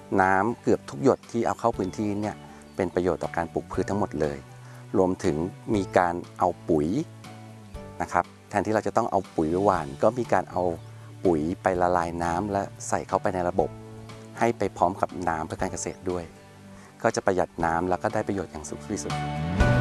น้ำเกือบทุกหยดที่เอาเข้าพื้นที่เนี่ยเป็นประโยชน์ต่อการปลูกพืชทั้งหมดเลยรวมถึงมีการเอาปุ๋ยนะครับแทนที่เราจะต้องเอาปุ๋ยหวานก็มีการเอาปุ๋ยไปละลายน้ำและใส่เข้าไปในระบบให้ไปพร้อมกับน้ำเพื่อการเกษตรด้วยก็จะประหยัดน้ำแล้วก็ได้ประโยชน์อย่างสูงที่สุด